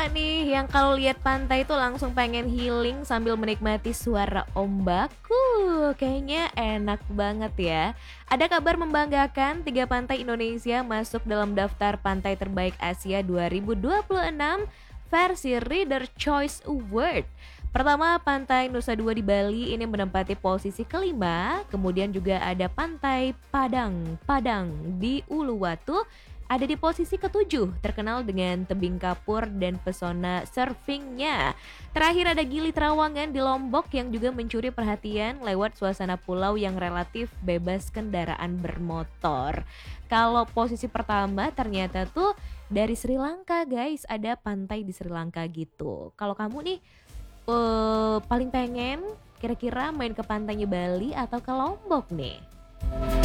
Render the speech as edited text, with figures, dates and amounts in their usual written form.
Nih yang kalau lihat pantai itu langsung pengen healing sambil menikmati suara ombak. Kayaknya enak banget ya. Ada kabar membanggakan, 3 pantai Indonesia masuk dalam daftar pantai terbaik Asia 2026 versi Reader Choice Award. Pertama, Pantai Nusa Dua di Bali ini menempati posisi kelima. Kemudian juga ada Pantai Padang Padang di Uluwatu ada di posisi ketujuh, terkenal dengan tebing kapur dan pesona surfingnya. Terakhir ada Gili Trawangan di Lombok yang juga mencuri perhatian lewat suasana pulau yang relatif bebas kendaraan bermotor. Kalau posisi pertama ternyata tuh dari Sri Lanka guys, ada pantai di Sri Lanka gitu. Kalau kamu nih paling pengen kira-kira main ke pantainya Bali atau ke Lombok nih?